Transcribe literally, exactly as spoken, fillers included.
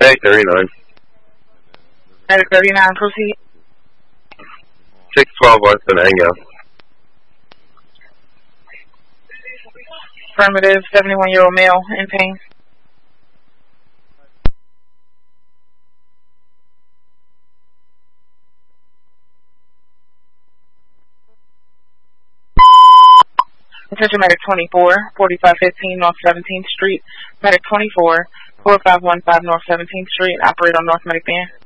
eight thirty-nine. Medic thirty-nine, proceed. six twelve West Ananga. Affirmative, seventy-one-year-old male in pain. Attention Medic twenty-four, forty-five fifteen North seventeenth Street. Medic twenty-four, four five one five North seventeenth Street. Operate on North Medic Van.